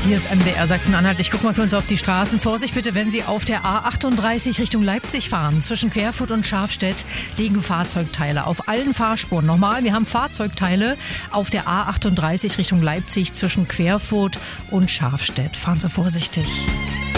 Hier ist MDR Sachsen-Anhalt. Ich gucke mal für uns auf die Straßen. Vorsicht bitte, wenn Sie auf der A38 Richtung Leipzig fahren. Zwischen Querfurt und Schafstedt liegen Fahrzeugteile auf allen Fahrspuren. Nochmal, wir haben Fahrzeugteile auf der A38 Richtung Leipzig zwischen Querfurt und Schafstedt. Fahren Sie vorsichtig.